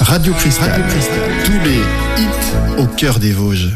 Radio Cristal, tous les hits au cœur des Vosges.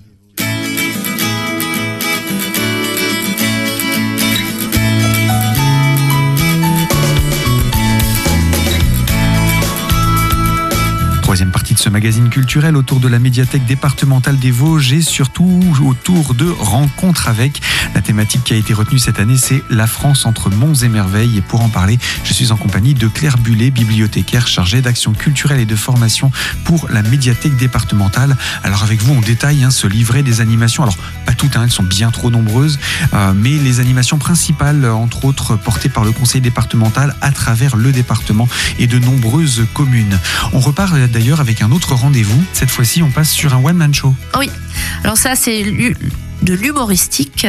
Troisième partie de ce magazine culturel autour de la médiathèque départementale des Vosges et surtout autour de Rencontres avec. La thématique qui a été retenue cette année, c'est la France entre monts et merveilles. Et pour en parler, je suis en compagnie de Claire Bullet, bibliothécaire chargée d'action culturelle et de formation pour la médiathèque départementale. Alors avec vous, on détaille ce livret des animations. Alors pas toutes, elles sont bien trop nombreuses, mais les animations principales, entre autres portées par le conseil départemental à travers le département et de nombreuses communes. On repart d'ailleurs avec un autre rendez-vous. Cette fois-ci, on passe sur un one-man show. Oui, alors ça, c'est de l'humoristique.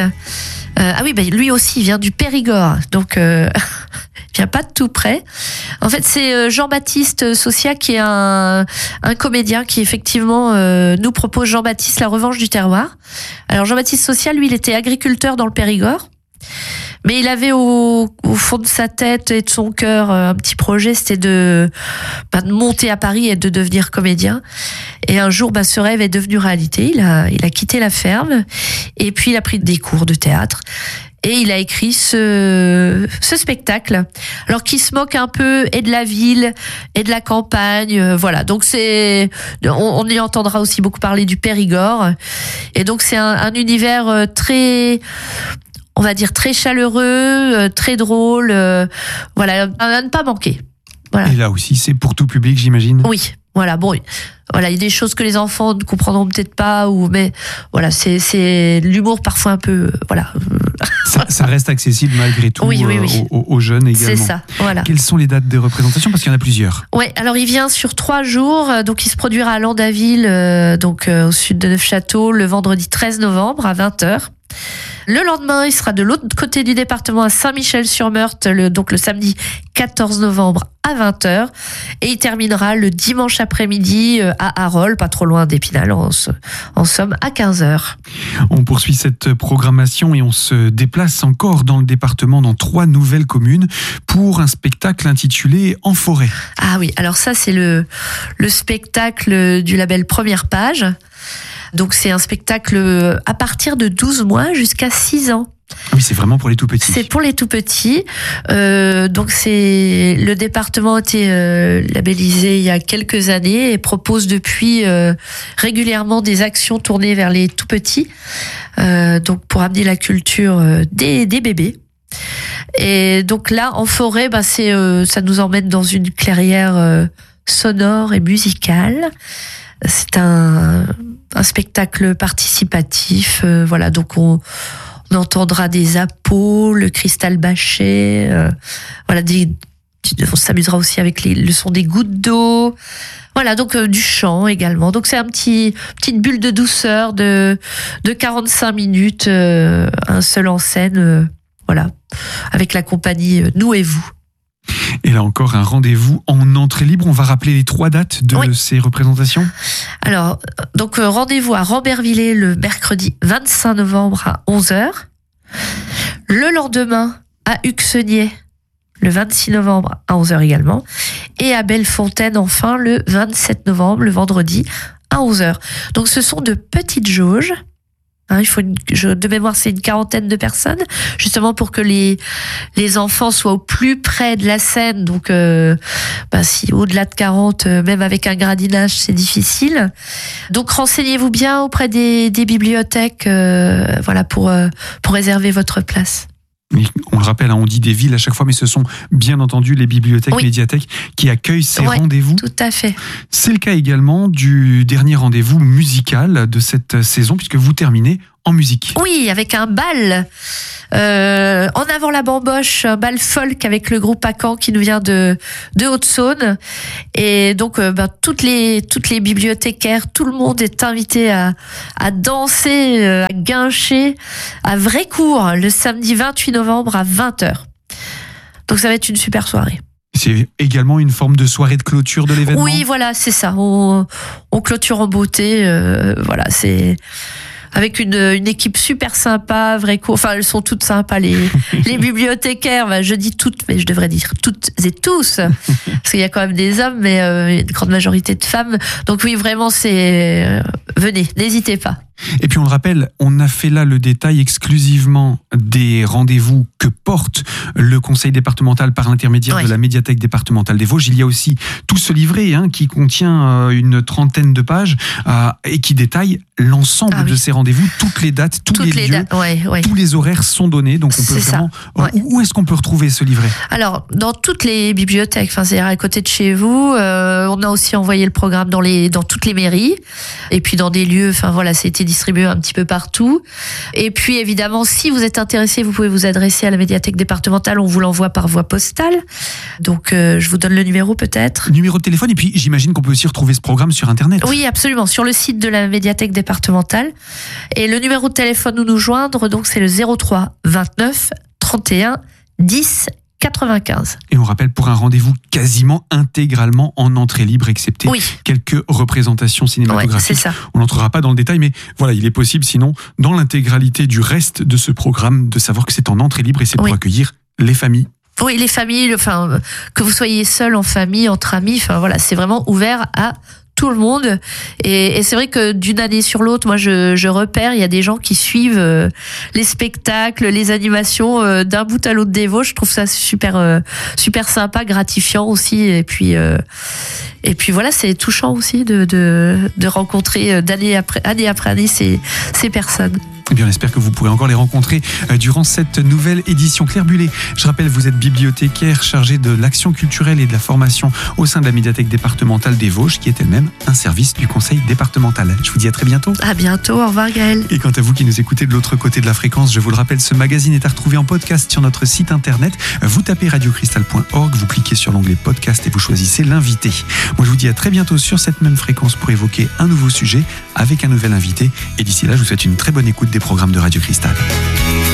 Lui aussi, il vient du Périgord, donc il vient pas de tout près. En fait, c'est Jean-Baptiste Saucia qui est un comédien qui effectivement nous propose Jean-Baptiste, la revanche du terroir. Alors Jean-Baptiste Saucia, lui, il était agriculteur dans le Périgord. Mais il avait au fond de sa tête et de son cœur un petit projet, c'était de monter à Paris et de devenir comédien. Et un jour, ce rêve est devenu réalité. Il a quitté la ferme et puis il a pris des cours de théâtre. Et il a écrit ce spectacle, alors qui se moque un peu et de la ville et de la campagne, voilà. Donc on y entendra aussi beaucoup parler du Périgord. Et donc c'est un univers très, on va dire, très chaleureux, très drôle, voilà, à ne pas manquer. Voilà. Et là aussi, c'est pour tout public, j'imagine. Oui, voilà. Bon, voilà, il y a des choses que les enfants ne comprendront peut-être pas, mais voilà, c'est l'humour parfois un peu, voilà. Ça reste accessible malgré tout. Oui. Aux jeunes également. C'est ça, voilà. Quelles sont les dates de représentation? Parce qu'il y en a plusieurs. Oui, alors il vient sur 3 jours, donc il se produira à Landaville, au sud de Neufchâteau, le vendredi 13 novembre à 20h. Le lendemain, il sera de l'autre côté du département à Saint-Michel-sur-Meurthe, le samedi 14 novembre à 20h. Et il terminera le dimanche après-midi à Harol, pas trop loin d'Épinal, en somme, à 15h. On poursuit cette programmation et on se déplace encore dans le département, dans 3 nouvelles communes, pour un spectacle intitulé En forêt. Ah oui, alors ça, c'est le spectacle du label Première Page. Donc c'est un spectacle à partir de 12 mois jusqu'à 6 ans. Oui, c'est vraiment pour les tout petits. C'est pour les tout petits. Donc le département a été labellisé il y a quelques années et propose depuis régulièrement des actions tournées vers les tout petits. Donc pour amener la culture des bébés. Et donc là, En forêt, ça nous emmène dans une clairière sonore et musicale. C'est un spectacle participatif, voilà. Donc on entendra des appos, le cristal bâché, voilà. On s'amusera aussi avec le son des gouttes d'eau, voilà. Donc du chant également. Donc c'est petite bulle de douceur de 45 minutes, un seul en scène, voilà, avec la compagnie Nous et vous. Et là encore, un rendez-vous en entrée libre. On va rappeler les 3 dates de ces représentations. Alors, donc rendez-vous à Rambervillers le mercredi 25 novembre à 11h. Le lendemain à Uxenier le 26 novembre à 11h également. Et à Bellefontaine enfin le 27 novembre, le vendredi à 11h. Donc ce sont de petites jauges. Il faut de mémoire, c'est une 40aine de personnes, justement pour que les enfants soient au plus près de la scène. Donc, si au-delà de 40, même avec un gradinage, c'est difficile. Donc, renseignez-vous bien auprès des bibliothèques, voilà, pour réserver votre place. Oui, on le rappelle, on dit des villes à chaque fois, mais ce sont bien entendu les bibliothèques, médiathèques qui accueillent ces rendez-vous. Tout à fait. C'est le cas également du dernier rendez-vous musical de cette saison, puisque vous terminez en musique. Oui, avec un bal. En avant la bamboche, un bal folk avec le groupe Acan qui nous vient de Haute-Saône. Et donc, toutes les bibliothécaires, tout le monde est invité à danser, à guincher à Vrécourt le samedi 28 novembre à 20h. Donc, ça va être une super soirée. C'est également une forme de soirée de clôture de l'événement. Oui, voilà, c'est ça. On clôture en beauté. Voilà, c'est... avec une équipe super sympa, enfin elles sont toutes sympas les bibliothécaires. Bah, je dis toutes, mais je devrais dire toutes et tous, parce qu'il y a quand même des hommes, mais une grande majorité de femmes. Donc oui, vraiment, venez, n'hésitez pas. Et puis on le rappelle, on a fait là le détail exclusivement des rendez-vous que porte le conseil départemental par l'intermédiaire de la médiathèque départementale des Vosges. Il y a aussi tout ce livret qui contient une 30aine de pages et qui détaille l'ensemble de ces rendez-vous, toutes les dates, tous les lieux, tous les horaires sont donnés. Donc on peut vraiment. Où est-ce qu'on peut retrouver ce livret ? Alors dans toutes les bibliothèques, c'est-à-dire à côté de chez vous. On a aussi envoyé le programme dans toutes les mairies et puis dans des lieux. Enfin voilà, ça a été distribué un petit peu partout. Et puis évidemment, si vous êtes intéressé, vous pouvez vous adresser à la médiathèque départementale. On vous l'envoie par voie postale. Donc je vous donne le numéro peut-être. Numéro de téléphone, et puis j'imagine qu'on peut aussi retrouver ce programme sur Internet. Oui, absolument, sur le site de la médiathèque départementale. Et le numéro de téléphone où nous joindre, donc c'est le 03 29 31 10 95. Et on rappelle, pour un rendez-vous quasiment intégralement en entrée libre, excepté quelques représentations cinématographiques. C'est ça. On n'entrera pas dans le détail, mais voilà, il est possible, sinon, dans l'intégralité du reste de ce programme, de savoir que c'est en entrée libre et c'est pour accueillir les familles. Oui, les familles, que vous soyez seul, en famille, entre amis, voilà, c'est vraiment ouvert à tout le monde. Et c'est vrai que d'une année sur l'autre, moi je repère, il y a des gens qui suivent les spectacles, les animations d'un bout à l'autre des Vosges. Je trouve ça super sympa, gratifiant aussi. Et puis voilà, c'est touchant aussi de rencontrer année après année ces personnes. Eh bien, on espère que vous pourrez encore les rencontrer durant cette nouvelle édition. Claire Bullet, je rappelle, vous êtes bibliothécaire chargée de l'action culturelle et de la formation au sein de la médiathèque départementale des Vosges, qui est elle-même un service du conseil départemental. Je vous dis à très bientôt. À bientôt, au revoir Gaël. Et quant à vous qui nous écoutez de l'autre côté de la fréquence, je vous le rappelle, ce magazine est à retrouver en podcast sur notre site internet. Vous tapez radiocristal.org, vous cliquez sur l'onglet podcast et vous choisissez l'invité. Moi, je vous dis à très bientôt sur cette même fréquence pour évoquer un nouveau sujet avec un nouvel invité. Et d'ici là, je vous souhaite une très bonne écoute des programmes de Radio Cristal.